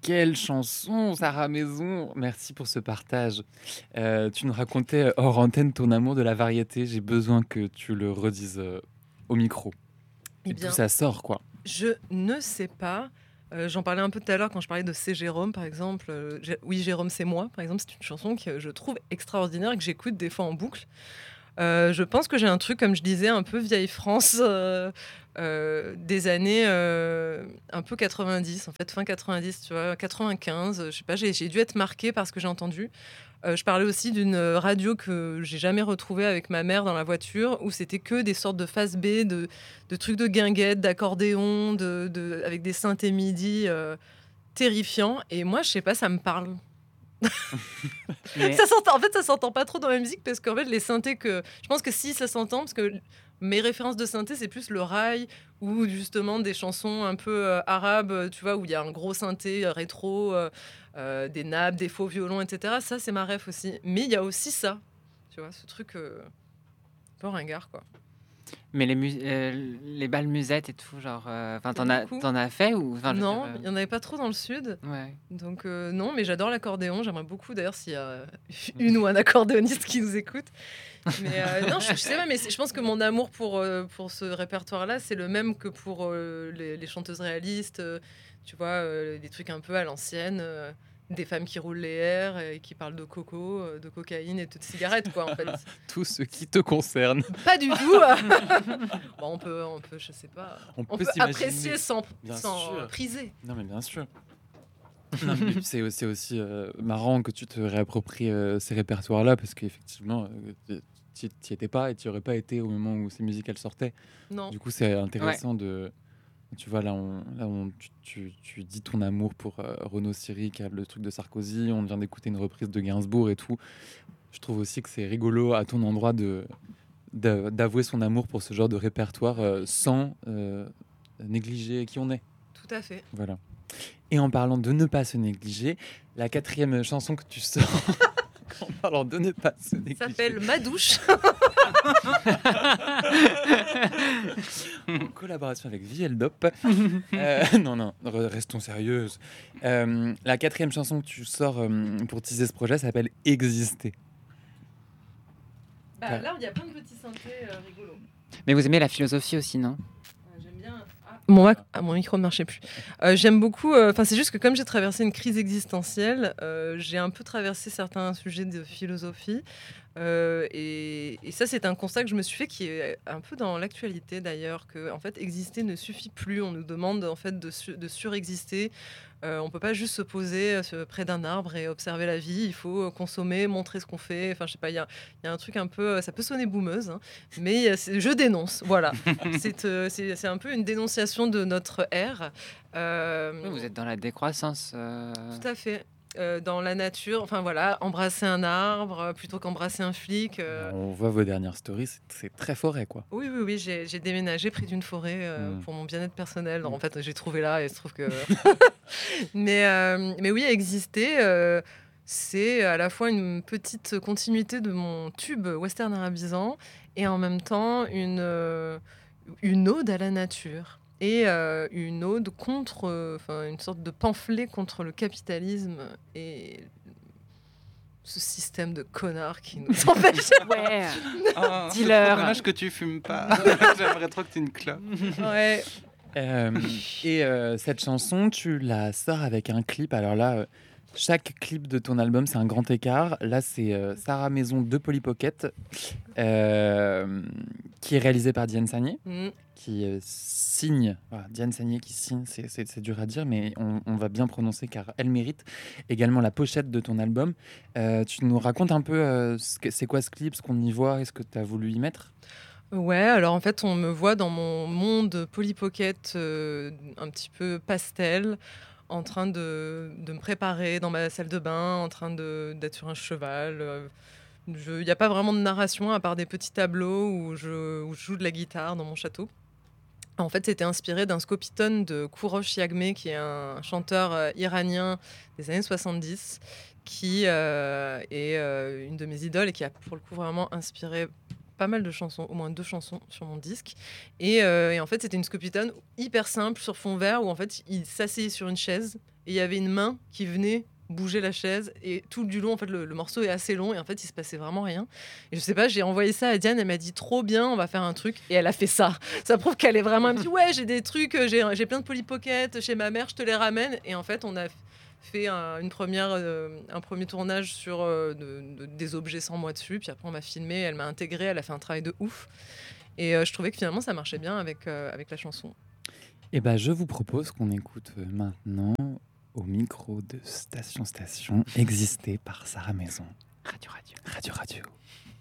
Quelle chanson, Sarah Maison! Merci pour ce partage. Tu nous racontais hors antenne ton amour de la variété. J'ai besoin que tu le redises au micro. Eh Et d'où bien, ça sort, quoi. je ne sais pas. J'en parlais un peu tout à l'heure quand je parlais de C'est Jérôme, par exemple. Oui, Jérôme, c'est moi, par exemple. C'est une chanson que je trouve extraordinaire et que j'écoute des fois en boucle. Je pense que j'ai un truc, comme je disais, un peu vieille France des années un peu 90, en fait, fin 90, tu vois, 95. Je sais pas, j'ai dû être marquée par ce que j'ai entendu. Je parlais aussi d'une radio que j'ai jamais retrouvée avec ma mère dans la voiture, où c'était que des sortes de face B, de trucs de guinguettes, d'accordéon, avec des synthés MIDI terrifiants. Et moi, je sais pas, ça me parle. Mais En fait, ça s'entend pas trop dans la musique parce qu'en fait, les synthés que. Je pense que si ça s'entend, parce que mes références de synthé, c'est plus le rail ou justement des chansons un peu arabes, tu vois, où il y a un gros synthé rétro, des nappes, des faux violons, etc. Ça, c'est ma ref aussi. Mais il y a aussi ça, tu vois, ce truc un peu ringard, quoi. Mais les balles musettes et tout, genre, enfin, Pas beaucoup. t'en as fait ou, enfin, je veux Non, dire, il y en avait pas trop dans le sud. ouais. Donc non, mais j'adore l'accordéon. J'aimerais beaucoup d'ailleurs s'il y a une ou un accordéoniste qui nous écoute. Mais non, je sais pas, mais je pense que mon amour pour ce répertoire-là, c'est le même que pour les chanteuses réalistes. Tu vois, des trucs un peu à l'ancienne, des femmes qui roulent les airs et qui parlent de coco, de cocaïne et de cigarettes, quoi, en fait. tout ce qui te concerne. Pas du tout. Bon, on peut, je sais pas, On on peut peut s'imaginer. apprécier sans Bien sûr. priser. Non, mais bien sûr. Non, mais c'est aussi marrant que tu te réappropries ces répertoires-là parce qu'effectivement, tu n'y étais pas et tu n'y aurais pas été au moment où ces musiques elles sortaient. Non. Du coup, c'est intéressant de. Tu vois, tu dis ton amour pour Renaud Siri, qui a le truc de Sarkozy. On vient d'écouter une reprise de Gainsbourg et tout. Je trouve aussi que c'est rigolo à ton endroit d'avouer son amour pour ce genre de répertoire sans négliger qui on est. Tout à fait. Voilà. Et en parlant de ne pas se négliger, la 4e chanson que tu sors, en parlant de ne pas se négliger, S'appelle Ma douche. en collaboration avec Vieldop. Non, restons sérieuses. La 4e chanson que tu sors pour teaser ce projet s'appelle Exister. Là, il y a plein de petits synthés rigolos. Mais vous aimez la philosophie aussi, non? J'aime bien. Mon micro ne marchait plus. J'aime beaucoup. C'est juste que comme j'ai traversé une crise existentielle, j'ai un peu traversé certains sujets de philosophie. Et ça, c'est un constat que je me suis fait qui est un peu dans l'actualité d'ailleurs, que en fait, exister ne suffit plus. On nous demande en fait de surexister. On peut pas juste se poser près d'un arbre et observer la vie. Il faut consommer, montrer ce qu'on fait. Enfin, je sais pas. Il y a un truc un peu. Ça peut sonner boumeuse, hein, mais je dénonce. Voilà. C'est un peu une dénonciation de notre ère. Oui, vous êtes dans la décroissance. Tout à fait. Dans la nature, enfin voilà, embrasser un arbre plutôt qu'embrasser un flic. On voit vos dernières stories, c'est très forêt, quoi. Oui, j'ai déménagé près d'une forêt pour mon bien-être personnel. En fait, j'ai trouvé là et il se trouve que. mais oui, exister, c'est à la fois une petite continuité de mon tube western arabisant et en même temps une ode à la nature. Et une ode contre, une sorte de pamphlet contre le capitalisme et ce système de connards qui nous empêche. Ouais. Oh, c'est Dealer. trop dommage que tu fumes pas. J'aimerais trop que tu une clope. Ouais. Et cette chanson, tu la sors avec un clip. Alors là, chaque clip de ton album, c'est un grand écart. Là, c'est Sarah Maison de Polly Pocket, qui est réalisé par Diane Sagné, qui signe. Voilà, Diane Sagné qui signe, c'est dur à dire, mais on va bien prononcer car elle mérite. Également la pochette de ton album. Tu nous racontes un peu c'est quoi ce clip, ce qu'on y voit, et ce que tu as voulu y mettre? Ouais, alors en fait, on me voit dans mon monde Polly Pocket un petit peu pastel, en train de me préparer dans ma salle de bain, en train d'être sur un cheval. Il n'y a pas vraiment de narration à part des petits tableaux où je joue de la guitare dans mon château. En fait, c'était inspiré d'un scopitone de Kourosh Yagmé, qui est un chanteur iranien des années 70, qui est une de mes idoles et qui a pour le coup vraiment inspiré pas mal de chansons, au moins 2 chansons sur mon disque. Et en fait, c'était une scopitone hyper simple sur fond vert où en fait, il s'asseyait sur une chaise et il y avait une main qui venait bouger la chaise et tout du long en fait le morceau est assez long et en fait il se passait vraiment rien et je sais pas, j'ai envoyé ça à Diane, elle m'a dit trop bien, on va faire un truc et elle a fait ça prouve qu'elle est vraiment, elle me dit ouais j'ai des trucs, j'ai plein de Polly Pocket chez ma mère, je te les ramène et en fait on a fait un premier tournage sur des objets sans moi dessus, puis après on m'a filmé, elle m'a intégré, elle a fait un travail de ouf et je trouvais que finalement ça marchait bien avec la chanson. Et ben, je vous propose qu'on écoute maintenant au micro de Station Existé par Sarah Maison. Radio. Radio.